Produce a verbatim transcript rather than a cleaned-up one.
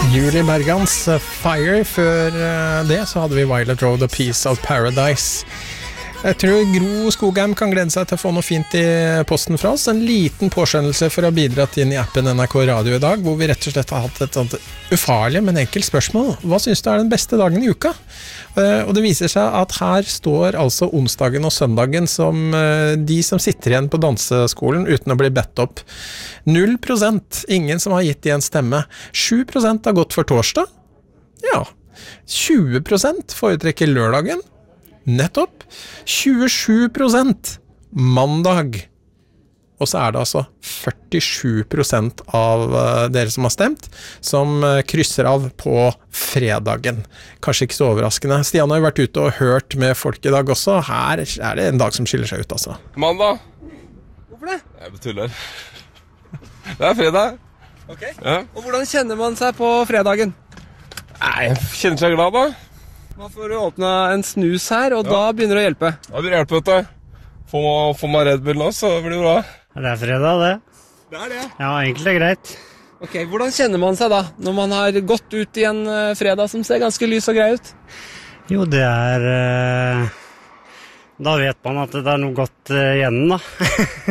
Julie Bergans Fire. Før det så hadde vi Violet Road og Piece of Paradise. Jeg tror Gro Skogheim kan glede seg til å få noe fint i posten fra oss. En liten påskjønnelse for å ha bidratt inn i appen N R K Radio i dag, hvor vi rett og slett har hatt et sånt ufarlig, men enkelt spørsmål. Hva synes du er den beste dagen i uka? Og det viser seg at her står altså onsdagen og søndagen som de som sitter igjen på danseskolen uten å bli bedt opp. Null prosent, ingen som har gitt de en stemme. Sju prosent har gått for torsdag. Ja, tjue prosent foretrekker lørdagen. Nettopp. tjuesju prosent mandag. Og så er det altså førtisju prosent av dere som har stemt, som krysser av på fredagen. Kanskje ikke så overraskende. Stian har jo vært ute og hørt med folk i dag også. Her er det en dag som skiller seg ut, altså. Mandag. Hvorfor det? Jeg betuller. Det er fredag. Ok. Ja. Og hvordan kjenner man seg på fredagen? Nei, jeg kjenner seg glad da. Man får åpne en snus her, og ja. Da begynner det å hjelpe. Ja, det hjelper, vet du. Får man, får man Red Bull nå, så blir det bra. Det er fredag, det. Det er det? Ja, egentlig er greit. Ok, hvordan kjenner man seg da, når man har gått ut i en fredag som ser ganske lys og grei ut? Jo, det er... Da vet man at det er noe godt igjen, da.